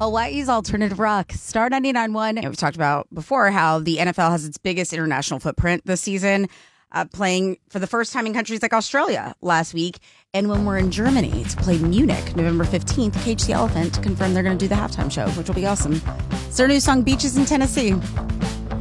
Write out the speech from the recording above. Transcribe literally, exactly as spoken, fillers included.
Hawaii's alternative rock, Star ninety-nine point one. We've talked about before how the N F L has its biggest international footprint this season, uh, playing for the first time in countries like Australia last week. And when we're in Germany to play Munich, November fifteenth, Cage the Elephant confirmed they're going to do the halftime show, which will be awesome. It's their new song, Beaches in Tennessee.